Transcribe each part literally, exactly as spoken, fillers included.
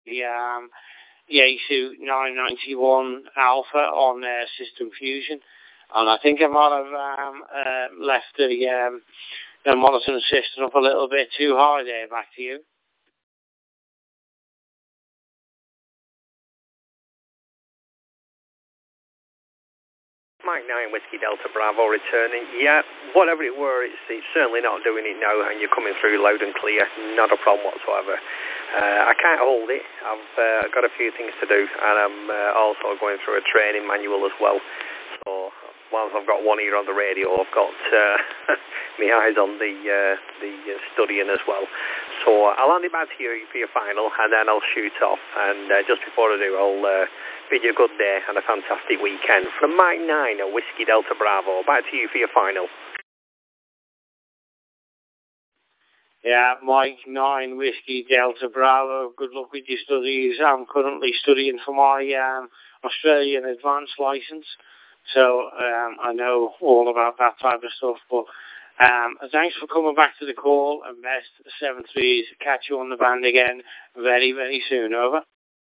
the um, Yaesu nine ninety-one Alpha on uh, System Fusion, and I think I might have um, uh, left the um, the monitoring system up a little bit too high there. Back to you. Mike nine Whiskey Delta Bravo returning. Yeah, whatever it were, it's, it's certainly not doing it now, and you're coming through loud and clear. Not a problem whatsoever. Uh, I can't hold it. I've uh, got a few things to do, and I'm uh, also going through a training manual as well. So whilst I've got one ear on the radio, I've got uh, my eyes on the uh, the uh, studying as well. So I'll hand it back to you for your final, and then I'll shoot off. And uh, just before I do, I'll uh, bid you a good day and a fantastic weekend. From Mike nine at Whiskey Delta Bravo, back to you for your final. Yeah, Mike nine Whiskey Delta Bravo. Good luck with your studies. I'm currently studying for my um, Australian advanced license, so um, I know all about that type of stuff. But um, thanks for coming back to the call, and best seven threes. Catch you on the band again very, very soon. Over.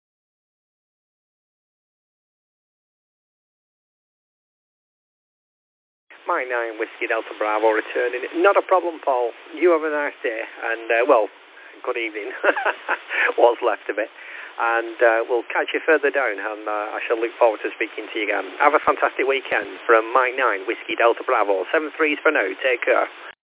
Mike nine Whiskey Delta Bravo returning. Not a problem, Paul. You have a nice day, and uh, well, good evening. What's left of it. And uh, we'll catch you further down, and uh, I shall look forward to speaking to you again. Have a fantastic weekend from Mike nine Whiskey Delta Bravo. seven threes for now. Take care.